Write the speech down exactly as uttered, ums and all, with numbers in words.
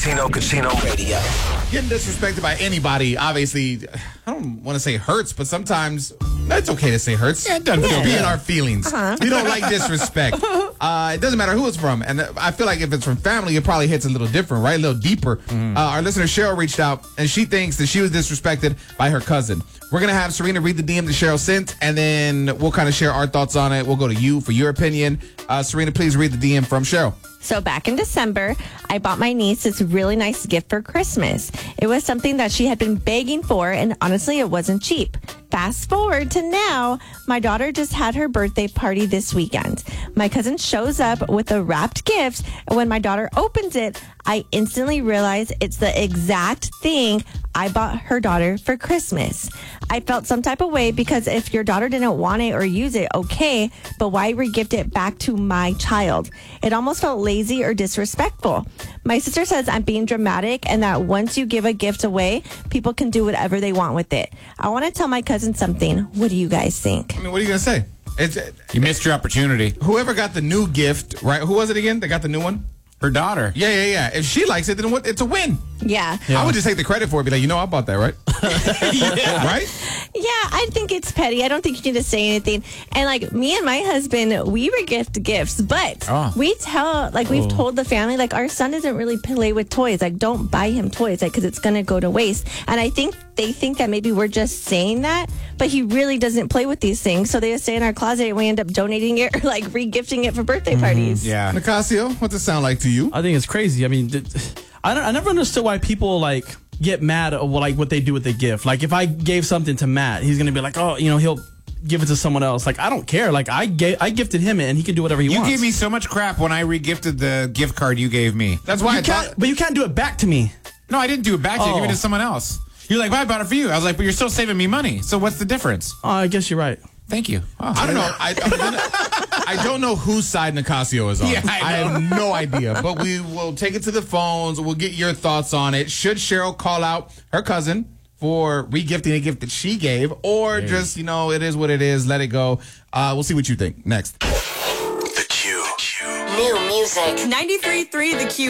Tino Casino Radio. Getting disrespected by anybody, obviously, I don't want to say hurts, but sometimes it's okay to say hurts. Yeah, it doesn't feel be in our feelings. Uh-huh. We don't like disrespect. Uh, it doesn't matter who it's from. And I feel like if it's from family, it probably hits a little different, right? A little deeper. Mm. Uh, our listener Cheryl reached out, and she thinks that she was disrespected by her cousin. We're going to have Serena read the D M that Cheryl sent, and then we'll kind of share our thoughts on it. We'll go to you for your opinion. Uh, Serena, please read the D M from Cheryl. So back in December, I bought my niece this really nice gift for Christmas. It was something that she had been begging for, and honestly, it wasn't cheap. Fast forward to now, my daughter just had her birthday party this weekend. My cousin shows up with a wrapped gift, and when my daughter opens it, I instantly realize it's the exact thing I bought her daughter for Christmas. I felt some type of way because if your daughter didn't want it or use it, okay, but why regift it back to my child? It almost felt lazy or disrespectful. My sister says I'm being dramatic and that once you give a gift away, people can do whatever they want with it. I want to tell my cousin something. What do you guys think? I mean, what are you going to say? It's, you missed your opportunity. Whoever got the new gift, right? Who was it again? They got the new one? Her daughter. Yeah, yeah, yeah. If she likes it, then what? It's a win. Yeah. yeah. I would just take the credit for it. Be like, you know, I bought that, right? yeah. Right? Yeah, I think it's petty. I don't think you need to say anything. And like me and my husband, we regift gifts, but oh. we tell, like we've oh. told the family, like our son doesn't really play with toys. Like don't buy him toys, like because it's gonna go to waste. And I think they think that maybe we're just saying that, but he really doesn't play with these things. So they just stay in our closet and we end up donating it or like regifting it for birthday parties. Mm, yeah. Nicasio, what's it sound like to you? I think it's crazy. I mean, I don't, I never understood why people like get mad at like what they do with the gift. Like if I gave something to Matt, he's gonna be like, oh, you know, he'll give it to someone else. Like I don't care. Like I gave, I gifted him it, and he can do whatever he you wants. You gave me so much crap when I regifted the gift card you gave me. That's why you I can't. thought. But you can't do it back to me. No, I didn't do it back to you. Oh. Give it to someone else. You're like, well, I bought it for you. I was like, but you're still saving me money. So what's the difference? Oh, I guess you're right. Thank you. Oh, I don't know. I, I, I don't know whose side Nicasio is on. Yeah, I, I have no idea. But we will take it to the phones. We'll get your thoughts on it. Should Cheryl call out her cousin for regifting a gift that she gave, or hey. just, you know, it is what it is. Let it go. Uh, we'll see what you think. Next. The Q. New music. ninety-three point three The Q.